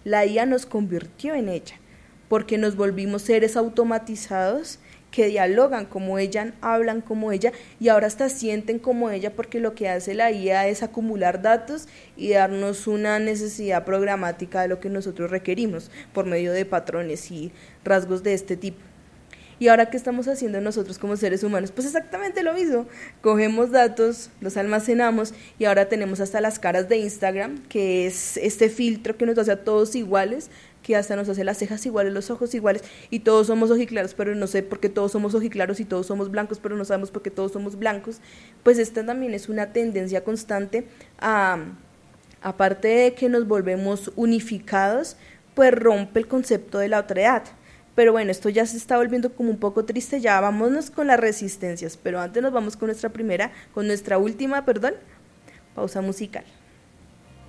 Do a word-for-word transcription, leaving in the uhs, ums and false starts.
la I A nos convirtió en ella, porque nos volvimos seres automatizados que dialogan como ella, hablan como ella y ahora hasta sienten como ella, porque lo que hace la I A es acumular datos y darnos una necesidad programática de lo que nosotros requerimos por medio de patrones y rasgos de este tipo. ¿Y ahora qué estamos haciendo nosotros como seres humanos? Pues exactamente lo mismo, cogemos datos, los almacenamos y ahora tenemos hasta las caras de Instagram, que es este filtro que nos hace a todos iguales, que hasta nos hace las cejas iguales, los ojos iguales, y todos somos ojiclaros, pero no sé por qué todos somos ojiclaros y todos somos blancos, pero no sabemos por qué todos somos blancos. Pues esta también es una tendencia constante a, aparte de que nos volvemos unificados, pues rompe el concepto de la otredad. Pero bueno, esto ya se está volviendo como un poco triste, ya vámonos con las resistencias, pero antes nos vamos con nuestra primera, con nuestra última, perdón, pausa musical.